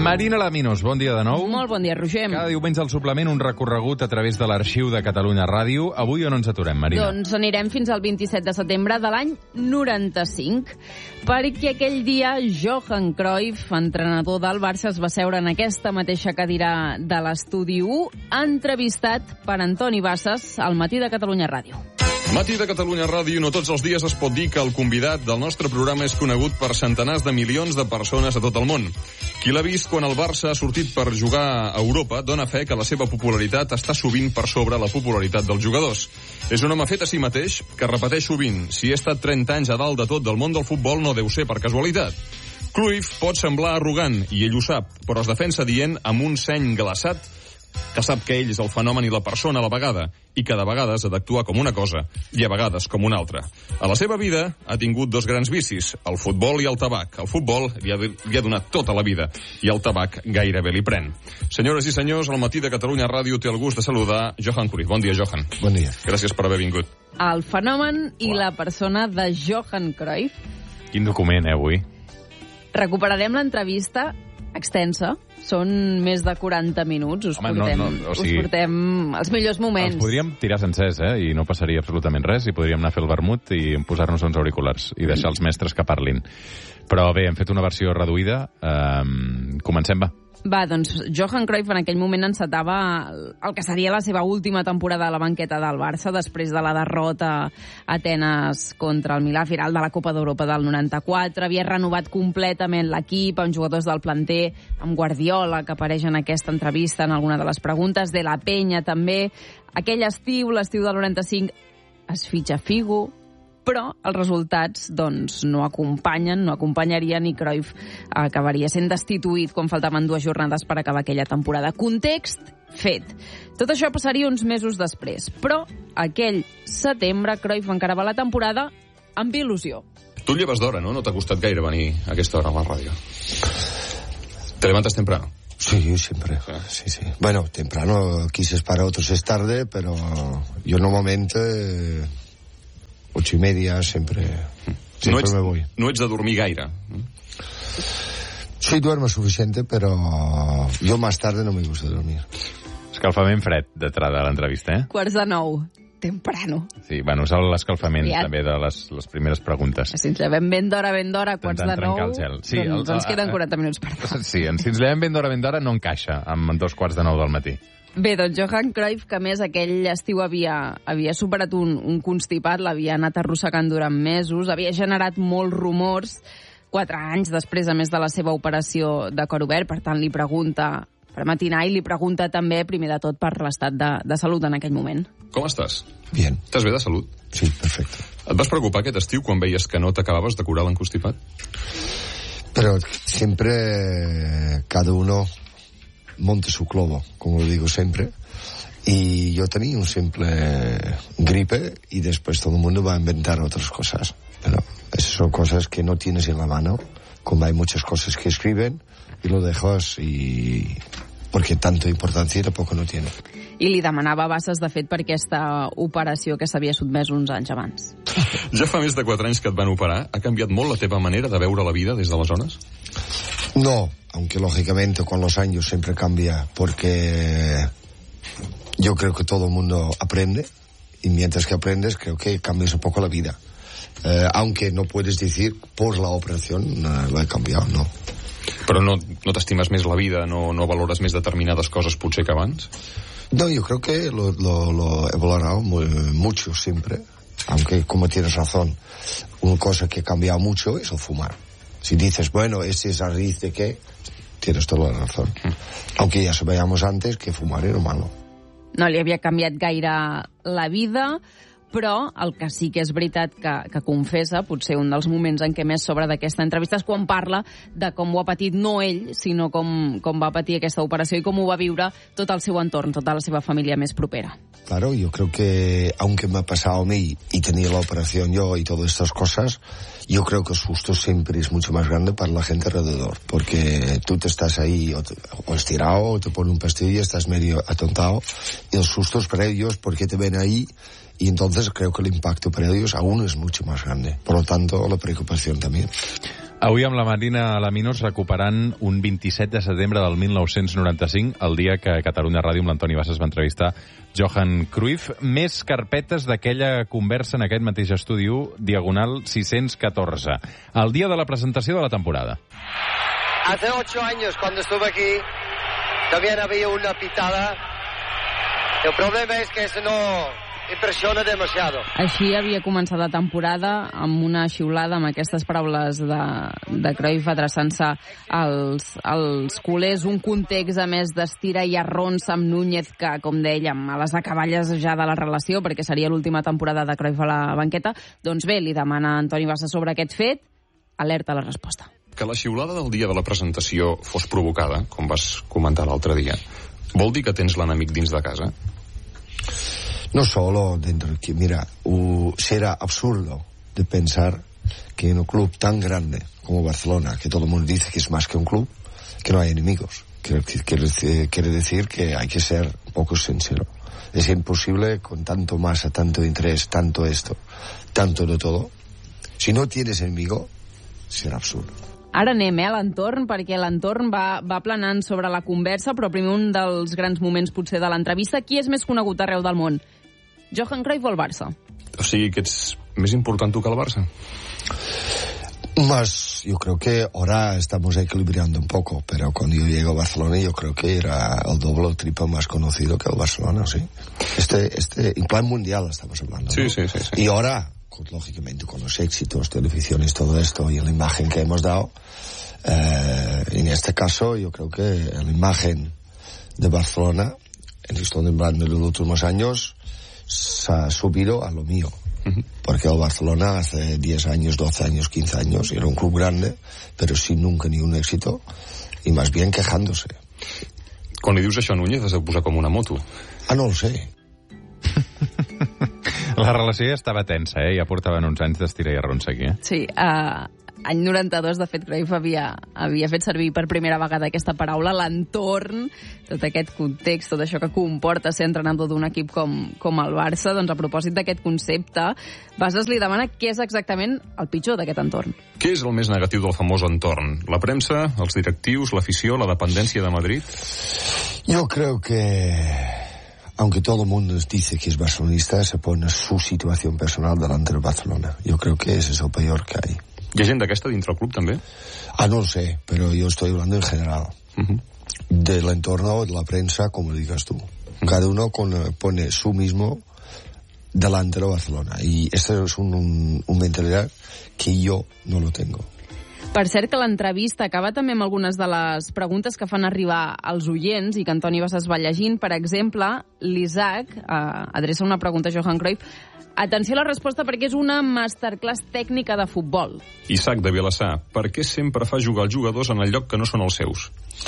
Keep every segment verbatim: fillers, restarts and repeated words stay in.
Marina Laminos, bon dia de nou. Molt bon dia, Roger. Cada diumenge al suplement un recorregut a través de l'arxiu de Catalunya Ràdio. Avui on ens aturem, Marina? Doncs anirem fins al vint-i-set de setembre de l'any noranta-cinc, perquè aquell dia Johan Cruyff, entrenador del Barça, es va seure en aquesta mateixa cadira de l'Estudi u, entrevistat per Antoni Bassas al Matí de Catalunya Ràdio. Matí de Catalunya Ràdio, no tots els dies es pot dir que el convidat del nostre programa és conegut per centenars de milions de persones a tot el món. Qui l'ha vist quan el Barça ha sortit per jugar a Europa dona fe que la seva popularitat està sovint per sobre la popularitat dels jugadors. És un home fet a si mateix que repeteix sovint: si he estat trenta anys a dalt de tot del món del futbol no deu ser per casualitat. Cruyff pot semblar arrogant, i ell ho sap, però es defensa dient amb un seny glaçat que sap que ell és el fenomen i la persona a la vegada, i que de vegades ha d'actuar com una cosa i a vegades com una altra. A la seva vida ha tingut dos grans vicis, el futbol i el tabac. El futbol li ha, li ha donat tota la vida i el tabac gairebé li pren. Senyores i senyors, al Matí de Catalunya Ràdio té el gust de saludar Johan Cruyff. Bon dia, Johan. Bon dia. Gràcies per haver vingut. El fenomen i la persona de Johan Cruyff. Quin document, eh, avui? Recuperarem l'entrevista extensa. Són més de quaranta minuts. Us, Home, portem, no, no, o sigui, us portem els millors moments. Els podríem tirar sencers, eh? I no passaria absolutament res. I podríem anar a fer el vermut i posar-nos uns auriculars i deixar els mestres que parlin. Però bé, hem fet una versió reduïda. Um, comencem, va. Va, doncs Johan Cruyff en aquell moment encetava el que seria la seva última temporada a la banqueta del Barça després de la derrota a Atenes contra el Milà, final de la Copa d'Europa del noranta-quatre. Havia renovat completament l'equip amb jugadors del planter, amb Guardiola, que apareix en aquesta entrevista en alguna de les preguntes, de la Penya també. Aquell estiu, l'estiu del noranta-cinc, es fitxa Figo, però els resultats doncs, no acompanyen, no acompanyarien, i Cruyff acabaria sent destituït quan faltaven dues jornades per acabar aquella temporada. Context fet. Tot això passaria uns mesos després, però aquell setembre Cruyff encarava la temporada amb il·lusió. Tu lleves d'hora, no? No t'ha costat gaire venir a aquesta hora a la ràdio. ¿Te levantas temprano? Sí, siempre. Sí, sí. Bueno, temprano quizás para otros es tarde, pero yo normalmente eh, ocho y media siempre, siempre no ets, me voy. No ets de dormir gaire? Sí, duermo suficiente, pero yo más tarde no me gusta dormir. Escalfament fred d'entrada a l'entrevista, eh? Quarts de nou. Temprano. Sí, bueno, és l'escalfament Aviat. també de les, les primeres preguntes. Si ens llevem ben d'hora, ben d'hora, quarts de nou, el gel. Sí, doncs el, ens queden quaranta minuts per tot. Sí, si ens llevem ben d'hora, ben d'hora, no encaixa amb dos quarts de nou del matí. Bé, doncs Johan Cruyff, que a més aquell estiu havia, havia superat un, un constipat, l'havia anat arrossegant durant mesos, havia generat molts rumors, quatre anys després, a més de la seva operació de cor obert. Per tant, li pregunta per matinar i li pregunta també, primer de tot, per l'estat de, de salut en aquell moment. Com estàs? Bien. Estàs bé de salut? Sí, perfecto. Et vas preocupar aquest estiu quan veies que no t'acabaves de curar l'encostipat? Pero siempre cada uno monte su globo, como lo digo siempre. Y yo tenía un simple gripe y después todo el mundo va a inventar otras cosas. Pero esas son cosas que no tienes en la mano, como hay muchas cosas que escriben y lo dejas y porque tanta importancia tampoco no tiene. I li demanava Bassas, de fet, per aquesta operació que s'havia sotmès uns anys abans. Ja fa més de quatre anys que et van operar. Ha canviat molt la teva manera de veure la vida des d'aleshores? No, aunque lógicamente con los años siempre cambia, porque yo creo que todo el mundo aprende, y mientras que aprendes creo que cambias un poco la vida. Eh, aunque no puedes decir por la operación no, lo he cambiado, no. Però no, no t'estimes més la vida, no, no valores més determinades coses potser que abans? No, yo creo que lo, lo, lo he valorado muy, mucho siempre, aunque como tienes razón, una cosa que ha cambiado mucho es el fumar. Si dices, bueno, ese es a raíz de qué, tienes toda la razón. Aunque ya sabíamos antes que fumar era malo. No li havia canviat gaire la vida, però el que sí que és veritat que, que confessa, potser un dels moments en què més s'obre d'aquesta entrevista, és quan parla de com ho ha patit no ell, sinó com, com va patir aquesta operació i com ho va viure tot el seu entorn, tota la seva família més propera. Claro, yo creo que aunque me ha pasado a mí y tenía la operación yo y todas estas cosas, yo creo que el susto siempre es mucho más grande para la gente alrededor, porque tú te estás ahí o, te, o estirado o te pone un pastillo y estás medio atontado, y el susto es para ellos porque te ven ahí. Y entonces creo que el impacto para ellos aún es mucho más grande. Por lo tanto, la preocupación también. Avui amb la Marina Alaminos recuperant un vint-i-set de setembre del mil nou-cents noranta-cinc, el dia que a Catalunya Ràdio amb l'Antoni Bassas va entrevistar Johan Cruyff. Més carpetes d'aquella conversa en aquest mateix estudi u, diagonal sis-cents catorze. El dia de la presentació de la temporada. Hace ocho años, cuando estuve aquí, también había una pitada. El problema es que eso no impressiona demasiado. Així havia començat la temporada amb una xiulada, amb aquestes paraules de, de Cruyff adreçant-se als, als culers, un context a més d'estira i arronsa amb Núñez, que, com dèiem, a les acaballes ja de la relació, perquè seria l'última temporada de Cruyff a la banqueta. Doncs bé, li demana a Antoni Bassas sobre aquest fet, alerta la resposta. Que la xiulada del dia de la presentació fos provocada, com vas comentar l'altre dia, vol dir que tens l'enemic dins de casa? No solo dentro, que mira, uh, será absurdo de pensar que en un club tan grande como Barcelona, que todo el mundo dice que es más que un club, que no hay enemigos. Quiere, quiere, quiere decir que hay que ser un poco sincero. Es imposible con tanto masa, tanto interés, tanto esto, tanto de todo. Si no tienes enemigo, serà absurd. Ara anem eh, a l'entorn, perquè l'entorn va, va planant sobre la conversa, però primer un dels grans moments potser de l'entrevista. Qui és més conegut arreu del món? Johan Cruyff o el Barça? O sigui que ets més important tu que el Barça? Más, yo creo que ahora estamos equilibrando un poco, pero cuando yo llego a Barcelona yo creo que era el doble o el triple más conocido que el Barcelona, sí. Este, este, en plan mundial estamos hablando, sí, ¿no? Sí, sí, sí. Y ahora, lógicamente, con los éxitos, televisiones, todo esto, y la imagen que hemos dado, eh, en este caso yo creo que la imagen de Barcelona, en estoy hablando de los últimos años, se ha subido a lo mío. Uh-huh. Porque el Barcelona hace diez años, doce años, quince años era un club grande, pero sin nunca ni un éxito, y más bien quejándose. Quan li dius això a Núñez has de posar com una moto. Ah, no ho sé. La relació ja estava tensa, eh? Ja portaven uns anys d'estira i arronsa aquí, eh? Sí, uh, any noranta-dos, de fet, Cruyff havia, havia fet servir per primera vegada aquesta paraula, l'entorn, tot aquest context, tot això que comporta ser entrenador d'un equip com, com el Barça. Doncs a propòsit d'aquest concepte, Bassas li demana què és exactament el pitjor d'aquest entorn. Què és el més negatiu del famós entorn? La premsa, els directius, l'afició, la dependència de Madrid? Yo creo que, aunque todo el mundo dice que es barcelonista, se pone su situación personal delante del Barcelona. Yo creo que ese es el peor que hay. Hi ha gent d'aquesta dintre el club, també? Ah, no lo sé, pero yo estoy hablando en general. Uh-huh. Del entorno, de la prensa, como digas tú. Uh-huh. Cada uno con, pone su mismo delante de Barcelona. Y esta es un, un, un mentalidad que yo no lo tengo. Per cert, que l'entrevista acaba també amb algunes de les preguntes que fan arribar als oients i que Antoni Bassas va llegint. Per exemple, l'Isaac eh, adreça una pregunta a Johan Cruyff. Atenció a la resposta, perquè és una masterclass tècnica de futbol. Isaac de Vilassar, per què sempre fa jugar els jugadors en el lloc que no són els seus?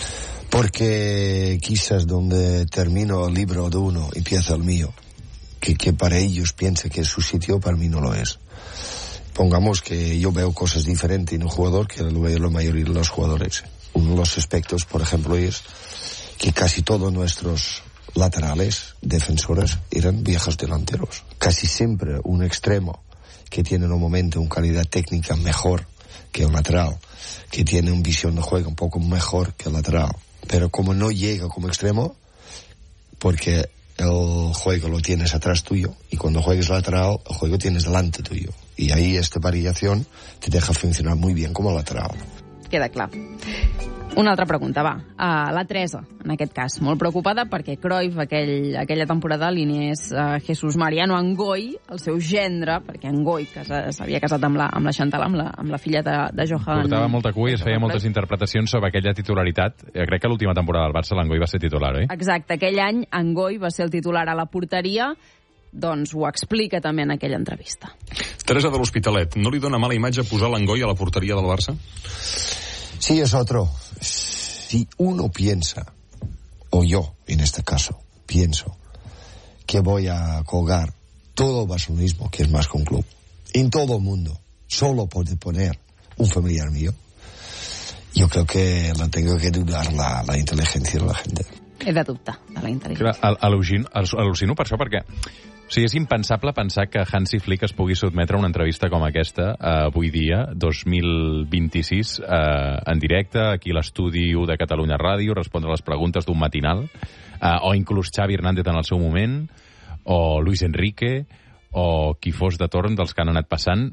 Porque quizás donde termino el libro de uno empieza el mío. Que, que para ellos piense que es su sitio, para mí no lo es. Pongamos que yo veo cosas diferentes en un jugador que lo veo la mayoría de los jugadores. Uno de los aspectos, por ejemplo, es que casi todos nuestros laterales, defensores, eran viejos delanteros. Casi siempre un extremo que tiene en un momento una calidad técnica mejor que un lateral, que tiene una visión de juego un poco mejor que el lateral. Pero como no llega como extremo, porque el juego lo tienes atrás tuyo, y cuando juegues lateral, el juego tienes delante tuyo. Y ahí esta variación te deja funcionar muy bien como lateral. Queda clar. Una altra pregunta, va. Uh, la Teresa, en aquest cas, molt preocupada perquè Cruyff, aquell, aquella temporada, alineés uh, Jesús Mariano Angoy, el seu gendre, perquè Angoy s'havia casat amb la, amb la Chantal, amb la, amb la filla de, de Johan. Portava molta cua i es feia moltes interpretacions sobre aquella titularitat. Crec que l'última temporada del Barça l'Angoy va ser titular, oi? Exacte, aquell any Angoy va ser el titular a la porteria, doncs ho explica també en aquella entrevista. Teresa de l'Hospitalet, no li dona mala imatge posar l'Angoy a la porteria del Barça? Sí, es otro. Si uno piensa, o yo en este caso, pienso que voy a colgar todo el barcelonismo, que es más que un club, en todo el mundo, solo por poner un familiar mío, yo creo que lo tengo que dudar la, la inteligencia de la gente. He de dubtar de la intel·ligència. Al- Al·lucino, al·lucino per això, perquè o sigui, és impensable pensar que Hansi Flick es pugui sotmetre a una entrevista com aquesta eh, avui dia, dos mil vint-i-sis, eh, en directe, aquí a l'estudi u de Catalunya Ràdio, respondre a les preguntes d'un matinal, eh, o inclús Xavi Hernández en el seu moment, o Luis Enrique, o qui fos de torn dels que han anat passant.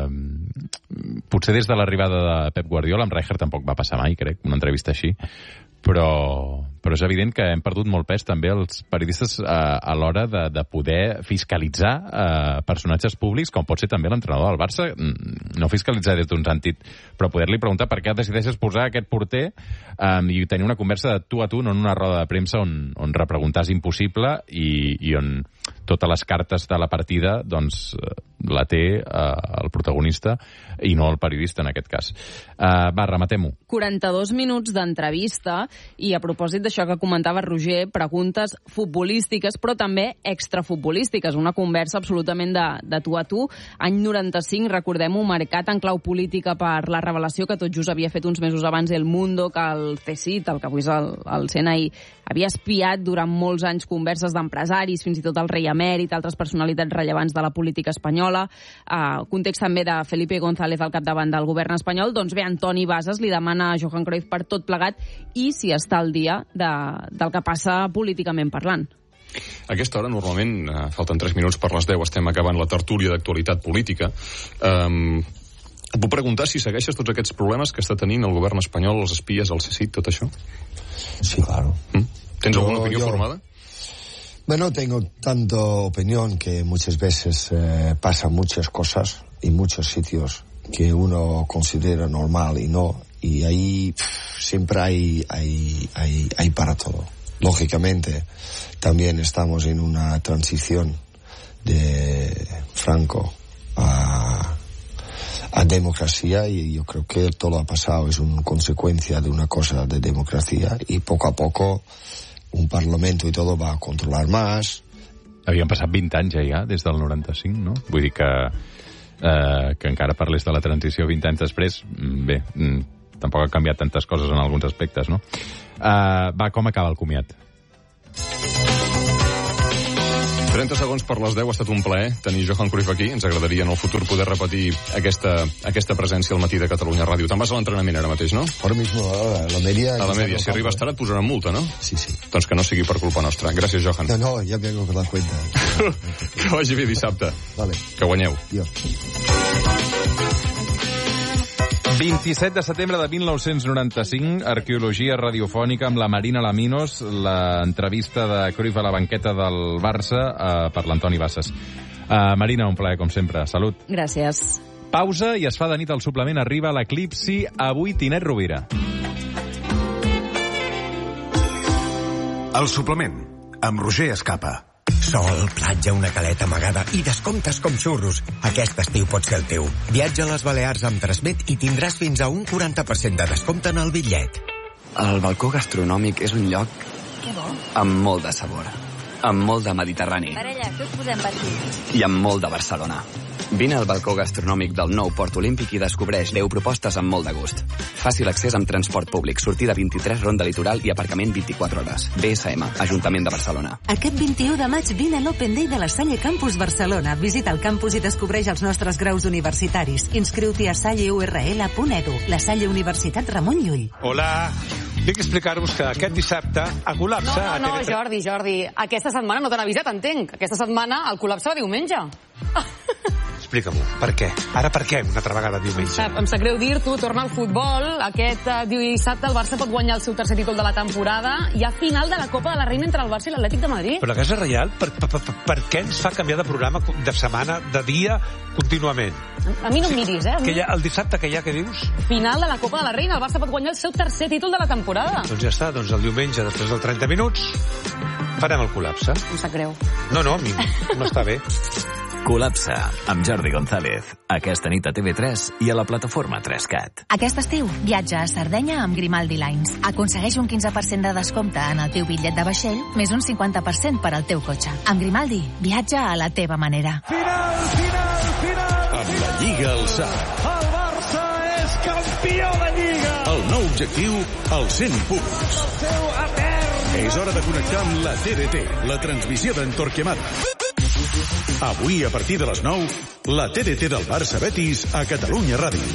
Eh, potser des de l'arribada de Pep Guardiola, amb Rijkaard tampoc va passar mai, crec, una entrevista així, però, però és evident que hem perdut molt pes també els periodistes eh, a l'hora de, de poder fiscalitzar eh, personatges públics, com pot ser també l'entrenador del Barça, no fiscalitzar des d'un sentit, però poder-li preguntar per què decideixes posar aquest porter eh, i tenir una conversa de tu a tu, no en una roda de premsa on, on repreguntar és impossible i, i on totes les cartes de la partida doncs la té eh, el protagonista i no el periodista en aquest cas. Eh, va, rematem-ho. quaranta-dos minuts d'entrevista i a propòsit d'això que comentava Roger, preguntes futbolístiques però també extrafutbolístiques, una conversa absolutament de, de tu a tu. Any noranta-cinc, recordem-ho, marcat en clau política per la revelació que tot just havia fet uns mesos abans El Mundo, que el C S I T, el que avui és el, el C N I, havia espiat durant molts anys converses d'empresaris, fins i tot el rei emèrit, altres personalitats rellevants de la política espanyola, uh, context també de Felipe González al capdavant del govern espanyol. Doncs bé, Antoni Bassas li demana a Johan Cruyff per tot plegat i si està al dia de, del que passa políticament parlant. A aquesta hora, normalment, eh, falten tres minuts per les deu, estem acabant la tertúlia d'actualitat política. Um, et puc preguntar si segueixes tots aquests problemes que està tenint el govern espanyol, els espies, el C S I T, tot això? Sí, claro. ¿Mm? ¿Tens Yo- alguna opinión yo- formada? Bueno, tengo tanta opinión que muchas veces eh, pasan muchas cosas en muchos sitios que uno considera normal y no, y ahí pff, siempre hay, hay, hay, hay para todo. Lógicamente, también estamos en una transición de Franco a, a democracia y yo creo que todo lo ha pasado es una consecuencia de una cosa de democracia y poco a poco un parlamento y todo va a controlar más. Havien passat vint anys ja, ja des del noranta-cinc, no? Vull dir que, eh, que encara parles de la transició vint anys després, mm, bé, mm, tampoc ha canviat tantes coses en alguns aspectes, no? Uh, va, com acaba el comiat? trenta segons per les deu, ha estat un plaer tenir Johan Cruyff aquí. Ens agradaria en el futur poder repetir aquesta, aquesta presència al matí de Catalunya Ràdio. Te'n vas a l'entrenament ara mateix, no? Ahora mismo a la media... A la media. Si arribes tard et posaran multa, no? Sí, sí. Doncs que no sigui per culpa nostra. Gràcies, Johan. No, no, ya vengo con la cuenta. Que vagi bé dissabte. Vale. Que guanyeu. Yo. vint-i-set de setembre de mil nou-cents noranta-cinc, arqueologia radiofònica amb la Marina Laminos, l'entrevista de Cruyff a la banqueta del Barça eh, per l'Antoni Bassas. Uh, Marina, un plaer, com sempre. Salut. Gràcies. Pausa i es fa de nit al suplement. Arriba l'Eclipsi, avui Tinet Rovira. El suplement, amb Roger Escapa. Sol, platja, una caleta amagada i descomptes com xurros. Aquest estiu pot ser el teu. Viatja a les Balears amb Transmet i tindràs fins a un quaranta per cent de descompte en el bitllet. El balcó gastronòmic és un lloc amb molt de sabor, amb molt de Mediterrani Parella, què us posem per aquí? i amb molt de Barcelona. Vine al balcó gastronòmic del nou Port Olímpic i descobreix deu propostes amb molt de gust. Fàcil accés amb transport públic, sortida vint-i-tres, ronda litoral i aparcament vint-i-quatre hores. B S M, Ajuntament de Barcelona. Aquest vint-i-u de maig vine a l'Open Day de la Salle Campus Barcelona. Visita el campus i descobreix els nostres graus universitaris. Inscriu-t'hi a salle u erre ele punt edu. La Salle Universitat Ramon Llull. Hola. Vinc a explicar-vos que aquest dissabte a col·lapse... No, no, no, a T V tres... Jordi, Jordi. Aquesta setmana no t'han avisat, entenc. Aquesta setmana el col·lapse va diumenge. Explica-m'ho, per què? Ara per què una altra vegada diumenge? Sap, em sap greu dir-t'ho, torna al futbol. Aquest uh, dissabte el Barça pot guanyar el seu tercer títol de la temporada. Hi ha final de la Copa de la Reina entre el Barça i l'Atlètic de Madrid. Però la Casa Reial, per, per, per, per què ens fa canviar de programa de setmana, de dia, contínuament? A, a mi no em miris, eh? A mi... Que hi ha, el dissabte que hi ha, què dius? Final de la Copa de la Reina. El Barça pot guanyar el seu tercer títol de la temporada. Doncs ja està, doncs el diumenge, després dels trenta minuts, farem el col·lapse. Em sap greu. No, no, a mi m'està bé. Col·lapse, amb Jordi González. Aquesta nit a T V tres i a la plataforma tres cat. Aquest estiu, viatja a Sardenya amb Grimaldi Lines. Aconsegueix un quinze per cent de descompte en el teu bitllet de vaixell, més un cinquanta per cent per al teu cotxe. Amb Grimaldi, viatja a la teva manera. Final, final, final! Amb la Lliga al sac. El Barça és campió de Lliga! El nou objectiu, els cent punts. El seu etern És hora de connectar amb la T D T, la transmissió d'en Torquemada. Avui, a partir de les nou, la T D T del Barça Betis a Catalunya Ràdio.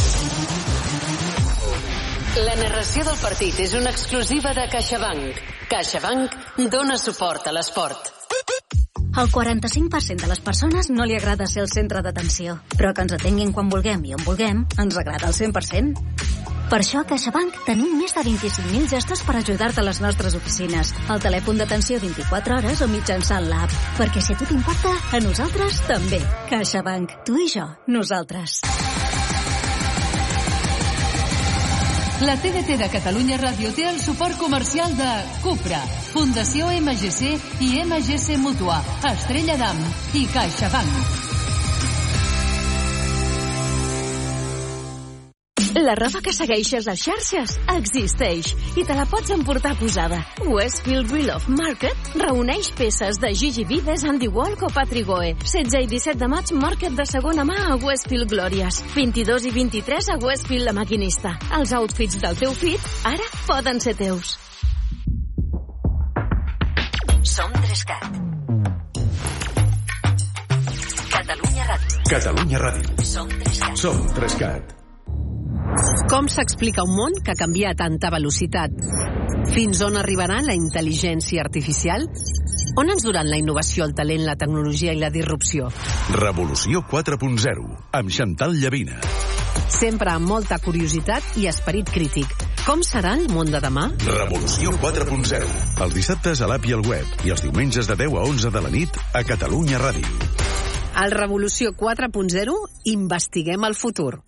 La narració del partit és una exclusiva de CaixaBank. CaixaBank dona suport a l'esport. Al quaranta-cinc per cent de les persones no li agrada ser el centre d'atenció, però que ens atenguin quan vulguem i on vulguem ens agrada al cent per cent. Per això a CaixaBank tenim més de vint-i-cinc mil gestos per ajudar-te a les nostres oficines, al telèfon d'atenció vint-i-quatre hores o mitjançant l'app. Perquè si a tu t'importa, a nosaltres també. CaixaBank, tu i jo, nosaltres. La T D T de Catalunya Ràdio té el suport comercial de Cupra, Fundació M G C i M G C Mútua, Estrella d'Am i CaixaBank. La roba que segueixes a xarxes existeix i te la pots emportar posada. Westfield Real of Market reuneix peces de Gigi Vives, Andy Walk o Patrick Goe. setze i disset de maig, Market de segona mà a Westfield Glòries. vint-i-dos i vint-i-tres a Westfield La Maquinista. Els outfits del teu fit ara poden ser teus. Som Trescat. Catalunya Ràdio. Catalunya Ràdio. Som Trescat. Som Trescat. Com s'explica un món que canvia a tanta velocitat? Fins on arribarà la intel·ligència artificial? On ens duran la innovació, el talent, la tecnologia i la disrupció? Revolució quatre punt zero, amb Chantal Llavina. Sempre amb molta curiositat i esperit crític. Com serà el món de demà? Revolució quatre punt zero. Els dissabtes a l'app i al web i els diumenges de deu a onze de la nit a Catalunya Ràdio. Al Revolució quatre punt zero investiguem el futur.